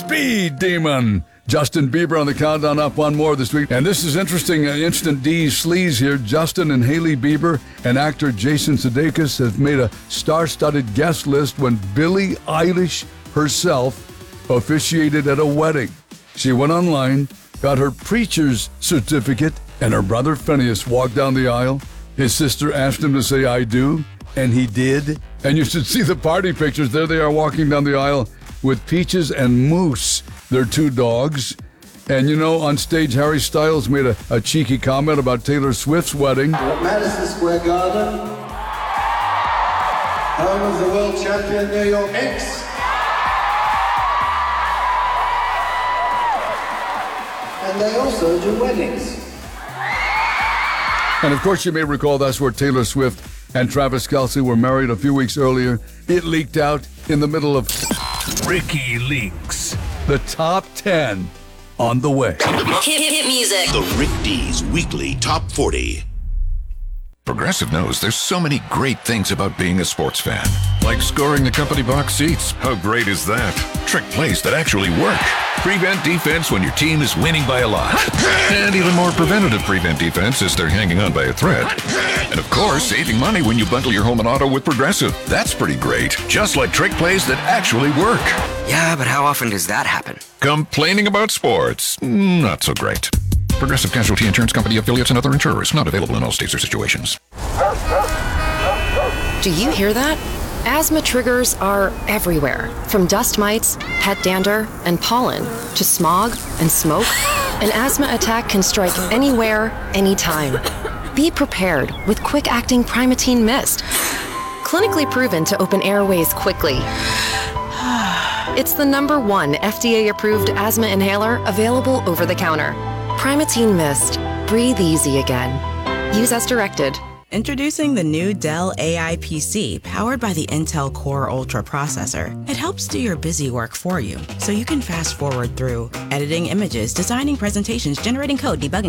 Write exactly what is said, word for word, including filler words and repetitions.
Speed Demon. Justin Bieber on the countdown, up one more this week. And this is interesting, uh, Instant D sleaze here. Justin and Hailey Bieber and actor Jason Sudeikis have made a star-studded guest list when Billie Eilish herself officiated at a wedding. She went online, got her preacher's certificate, and her brother Phineas walked down the aisle. His sister asked him to say, "I do," and he did. And you should see the party pictures. There they are walking down the aisle with Peaches and Moose, their two dogs. And you know, on stage, Harry Styles made a, a cheeky comment about Taylor Swift's wedding. At Madison Square Garden, home of the world champion New York Knicks. And they also do weddings. And of course, you may recall that's where Taylor Swift and Travis Kelce were married a few weeks earlier. It leaked out in the middle of Ricky Leaks. The top ten on the way. Hit, hit music. The Rick D's Weekly Top forty. Progressive knows there's so many great things about being a sports fan. Like scoring the company box seats. How great is that? Trick plays that actually work. Prevent defense when your team is winning by a lot. And even more preventative prevent defense as they're hanging on by a thread. And of course, saving money when you bundle your home and auto with Progressive. That's pretty great. Just like trick plays that actually work. Yeah, but how often does that happen? Complaining about sports? Not so great. Progressive Casualty Insurance Company affiliates and other insurers. Not available in all states or situations. Do you hear that? Asthma triggers are everywhere, from dust mites, pet dander, and pollen, to smog and smoke. An asthma attack can strike anywhere, anytime. Be prepared with quick-acting Primatene Mist. Clinically proven to open airways quickly. It's the number one F D A-approved asthma inhaler available over the counter. Primatene Mist. Breathe easy again. Use as directed. Introducing the new Dell A I P C, powered by the Intel Core Ultra processor. It helps do your busy work for you, so you can fast forward through editing images, designing presentations, generating code, debugging